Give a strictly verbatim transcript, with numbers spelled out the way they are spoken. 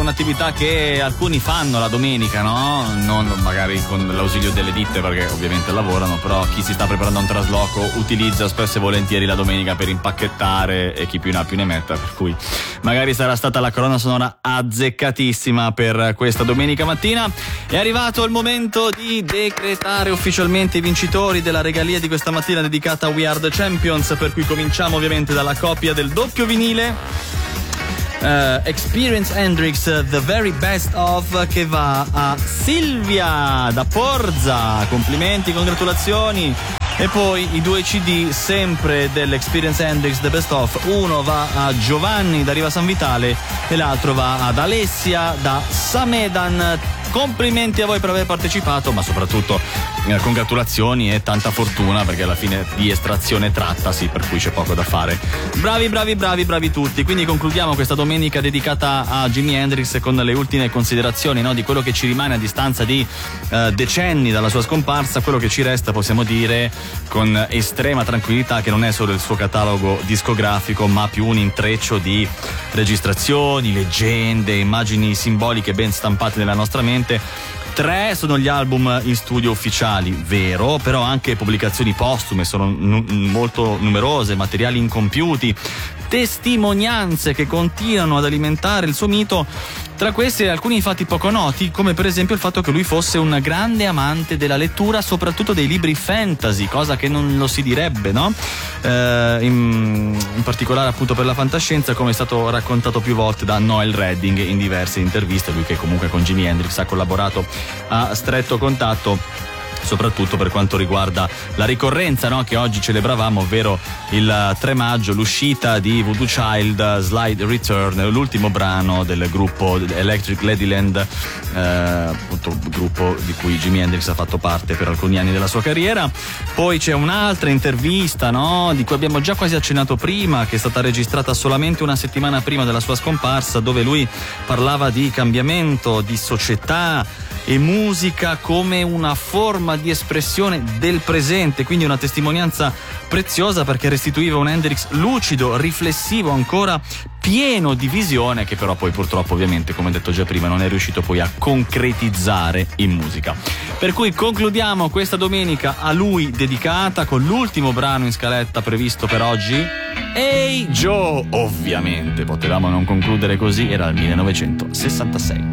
un'attività che alcuni fanno la domenica, no? Non magari con l'ausilio delle ditte, perché ovviamente lavorano, però chi si sta preparando a un trasloco utilizza spesso e volentieri la domenica per impacchettare, e chi più ne ha più ne metta, per cui magari sarà stata la colonna sonora azzeccatissima per questa domenica mattina. È arrivato il momento di decretare ufficialmente i vincitori della regalia di questa mattina dedicata a We Are The Champions, per cui cominciamo ovviamente dalla coppia del doppio vinile Uh, Experience Hendrix The Very Best Of, che va a Silvia da Porza. Complimenti, congratulazioni. E poi i due C D sempre dell'Experience Hendrix The Best Of, uno va a Giovanni da Riva San Vitale e l'altro va ad Alessia da Samedan. Complimenti a voi per aver partecipato, ma soprattutto eh, congratulazioni e tanta fortuna, perché alla fine di estrazione trattasi, per cui c'è poco da fare. Bravi, bravi, bravi, bravi tutti. Quindi concludiamo questa domenica dedicata a Jimi Hendrix con le ultime considerazioni, no, di quello che ci rimane a distanza di eh, decenni dalla sua scomparsa. Quello che ci resta, possiamo dire con estrema tranquillità, che non è solo il suo catalogo discografico, ma più un intreccio di registrazioni, leggende, immagini simboliche ben stampate nella nostra mente. Tre sono gli album in studio ufficiali, vero, però anche pubblicazioni postume sono nu- molto numerose, materiali incompiuti, testimonianze che continuano ad alimentare il suo mito. Tra questi alcuni fatti poco noti, come per esempio il fatto che lui fosse un grande amante della lettura, soprattutto dei libri fantasy, cosa che non lo si direbbe, no? Eh, in, in particolare appunto per la fantascienza, come è stato raccontato più volte da Noel Redding in diverse interviste, lui che comunque con Jimi Hendrix ha collaborato a stretto contatto, soprattutto per quanto riguarda la ricorrenza, no, che oggi celebravamo, ovvero il tre maggio, l'uscita di Voodoo Child, Slide Return, l'ultimo brano del gruppo Electric Ladyland, eh, appunto gruppo di cui Jimi Hendrix ha fatto parte per alcuni anni della sua carriera. Poi c'è un'altra intervista, no, di cui abbiamo già quasi accennato prima, che è stata registrata solamente una settimana prima della sua scomparsa, dove lui parlava di cambiamento, di società e musica come una forma di espressione del presente, quindi una testimonianza preziosa, perché restituiva un Hendrix lucido, riflessivo, ancora pieno di visione, che però poi purtroppo ovviamente, come detto già prima, non è riuscito poi a concretizzare in musica. Per cui concludiamo questa domenica a lui dedicata con l'ultimo brano in scaletta previsto per oggi, Hey Joe. Ovviamente potevamo non concludere così, era il millenovecentosessantasei.